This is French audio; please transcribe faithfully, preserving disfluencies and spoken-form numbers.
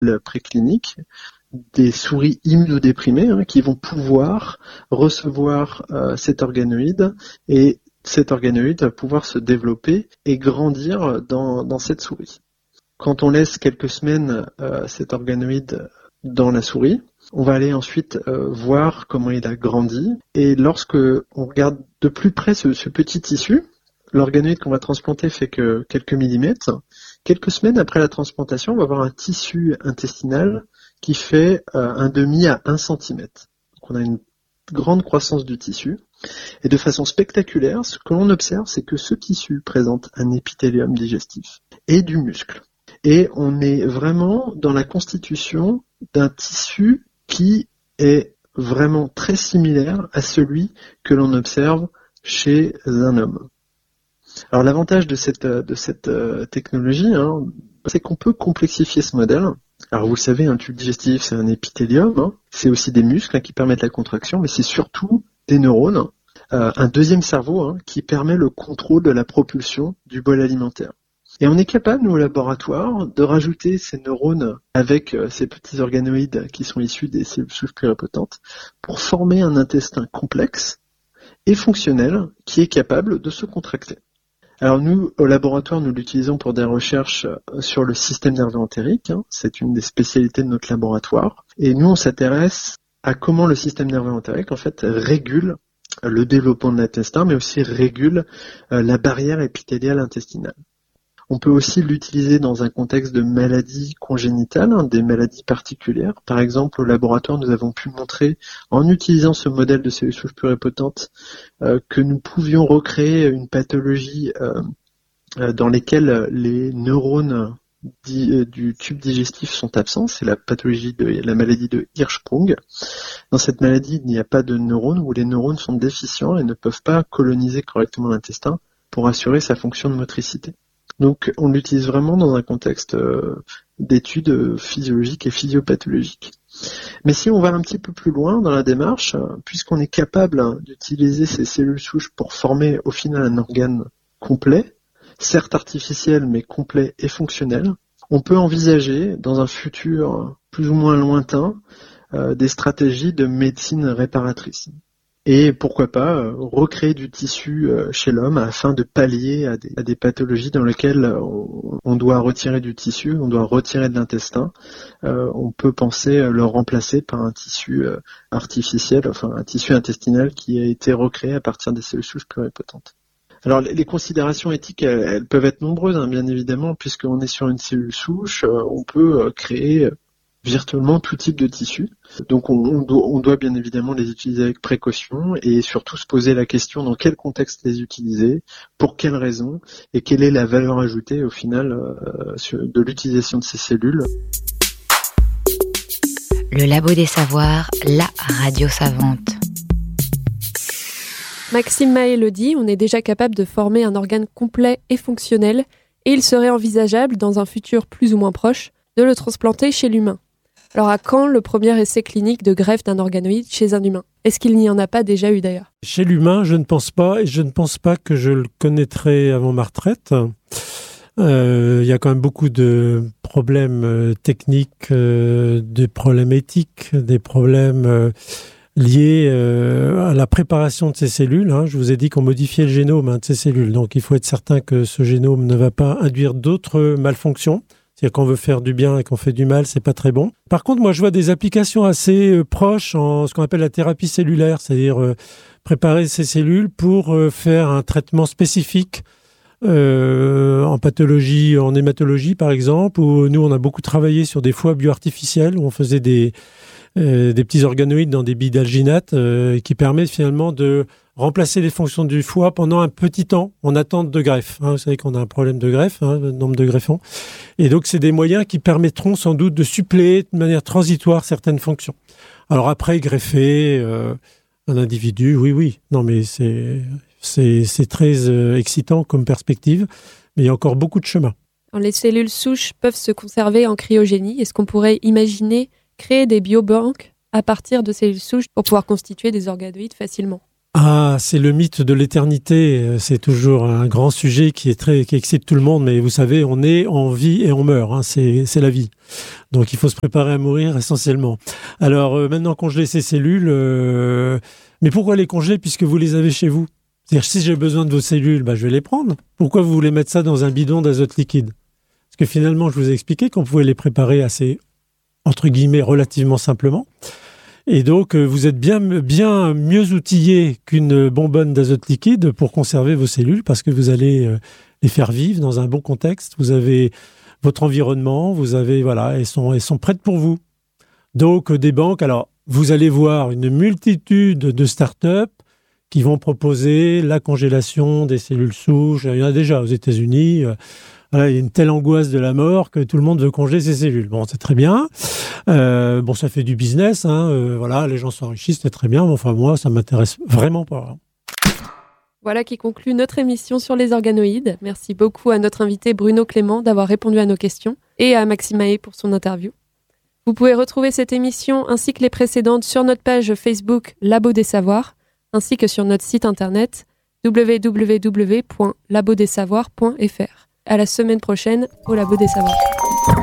le préclinique, des souris immunodéprimées hein, qui vont pouvoir recevoir euh, cet organoïde et cet organoïde va pouvoir se développer et grandir dans, dans cette souris. Quand on laisse quelques semaines euh, cet organoïde dans la souris, on va aller ensuite euh, voir comment il a grandi. Et lorsque on regarde de plus près ce, ce petit tissu, l'organoïde qu'on va transplanter fait que quelques millimètres. Quelques semaines après la transplantation, on va avoir un tissu intestinal qui fait euh, un demi à un centimètre. Donc on a une grande croissance du tissu. Et de façon spectaculaire, ce que l'on observe, c'est que ce tissu présente un épithélium digestif et du muscle. Et on est vraiment dans la constitution d'un tissu qui est vraiment très similaire à celui que l'on observe chez un homme. Alors l'avantage de cette, de cette euh, technologie, hein, c'est qu'on peut complexifier ce modèle. Alors vous le savez, un tube digestif, c'est un épithélium, hein, c'est aussi des muscles hein, qui permettent la contraction, mais c'est surtout des neurones, euh, un deuxième cerveau hein, qui permet le contrôle de la propulsion du bol alimentaire. Et on est capable, nous, au laboratoire, de rajouter ces neurones avec euh, ces petits organoïdes qui sont issus des cellules souches pluripotentes pour former un intestin complexe et fonctionnel qui est capable de se contracter. Alors nous, au laboratoire, nous l'utilisons pour des recherches sur le système nerveux entérique, hein, c'est une des spécialités de notre laboratoire, et nous on s'intéresse à comment le système nerveux entérique en fait régule le développement de l'intestin, mais aussi régule euh, la barrière épithéliale intestinale. On peut aussi l'utiliser dans un contexte de maladies congénitales, hein, des maladies particulières. Par exemple, au laboratoire, nous avons pu montrer, en utilisant ce modèle de cellules souches pluripotentes, euh, que nous pouvions recréer une pathologie euh, euh, dans laquelle les neurones di- euh, du tube digestif sont absents. C'est la pathologie de la maladie de Hirschsprung. Dans cette maladie, il n'y a pas de neurones, où les neurones sont déficients et ne peuvent pas coloniser correctement l'intestin pour assurer sa fonction de motricité. Donc on l'utilise vraiment dans un contexte euh, d'études physiologiques et physiopathologiques. Mais si on va un petit peu plus loin dans la démarche, euh, puisqu'on est capable hein, d'utiliser ces cellules souches pour former au final un organe complet, certes artificiel mais complet et fonctionnel, on peut envisager dans un futur plus ou moins lointain euh, des stratégies de médecine réparatrice. Et pourquoi pas euh, recréer du tissu euh, chez l'homme afin de pallier à des, à des pathologies dans lesquelles on, on doit retirer du tissu, on doit retirer de l'intestin. Euh, on peut penser euh, le remplacer par un tissu euh, artificiel, enfin un tissu intestinal qui a été recréé à partir des cellules souches pluripotentes. Alors les, les considérations éthiques, elles, elles peuvent être nombreuses, hein, bien évidemment, puisqu'on est sur une cellule souche, euh, on peut euh, créer euh, virtuellement tout type de tissu. Donc on, on, doit, on doit bien évidemment les utiliser avec précaution et surtout se poser la question dans quel contexte les utiliser, pour quelles raisons et quelle est la valeur ajoutée au final euh, de l'utilisation de ces cellules. Le Labo des Savoirs, la radio savante. Maxime Mahé le dit, on est déjà capable de former un organe complet et fonctionnel et il serait envisageable, dans un futur plus ou moins proche, de le transplanter chez l'humain. Alors à quand le premier essai clinique de greffe d'un organoïde chez un humain ? Est-ce qu'il n'y en a pas déjà eu d'ailleurs ? Chez l'humain, je ne pense pas, et je ne pense pas que je le connaîtrai avant ma retraite. Euh, il y a quand même beaucoup de problèmes euh, techniques, euh, des problèmes éthiques, des problèmes euh, liés euh, à la préparation de ces cellules. Hein. Je vous ai dit qu'on modifiait le génome hein, de ces cellules, donc il faut être certain que ce génome ne va pas induire d'autres malfonctions. C'est-à-dire qu'on veut faire du bien et qu'on fait du mal, c'est pas très bon. Par contre, moi, je vois des applications assez euh, proches en ce qu'on appelle la thérapie cellulaire, c'est-à-dire euh, préparer ces cellules pour euh, faire un traitement spécifique euh, en pathologie, en hématologie, par exemple, où nous, on a beaucoup travaillé sur des foies bioartificiels, où on faisait des, euh, des petits organoïdes dans des billes d'alginate euh, qui permettent finalement de remplacer les fonctions du foie pendant un petit temps en attente de greffe. Hein, vous savez qu'on a un problème de greffe, hein, le nombre de greffons. Et donc, c'est des moyens qui permettront sans doute de suppléer de manière transitoire certaines fonctions. Alors après, greffer euh, un individu, oui, oui. Non, mais c'est, c'est, c'est très euh, excitant comme perspective, mais il y a encore beaucoup de chemin. Alors, les cellules souches peuvent se conserver en cryogénie. Est-ce qu'on pourrait imaginer créer des biobanques à partir de cellules souches pour pouvoir constituer des organoïdes facilement ? Ah, c'est le mythe de l'éternité. C'est toujours un grand sujet qui est très, qui excite tout le monde. Mais vous savez, on est, on vit et on meurt. Hein. C'est, c'est la vie. Donc, il faut se préparer à mourir essentiellement. Alors, euh, maintenant, congeler ces cellules. Euh, mais pourquoi les congeler puisque vous les avez chez vous? C'est-à-dire, si j'ai besoin de vos cellules, bah, je vais les prendre. Pourquoi vous voulez mettre ça dans un bidon d'azote liquide? Parce que finalement, je vous ai expliqué qu'on pouvait les préparer assez, entre guillemets, relativement simplement. Et donc, vous êtes bien, bien mieux outillé qu'une bonbonne d'azote liquide pour conserver vos cellules parce que vous allez les faire vivre dans un bon contexte. Vous avez votre environnement, vous avez, voilà, elles sont, elles sont prêtes pour vous. Donc, des banques, alors, vous allez voir une multitude de start-up qui vont proposer la congélation des cellules souches. Il y en a déjà aux États-Unis. Voilà, il y a une telle angoisse de la mort que tout le monde veut congeler ses cellules. Bon, c'est très bien. Euh, bon, ça fait du business. Hein. Euh, voilà, les gens s'enrichissent, c'est très bien. Mais enfin, moi, ça m'intéresse vraiment pas. Voilà qui conclut notre émission sur les organoïdes. Merci beaucoup à notre invité Bruno Clément d'avoir répondu à nos questions et à Maximae pour son interview. Vous pouvez retrouver cette émission ainsi que les précédentes sur notre page Facebook Labo des Savoirs ainsi que sur notre site internet w w w point labo des savoirs point f r. À la semaine prochaine au Labo des Savoirs.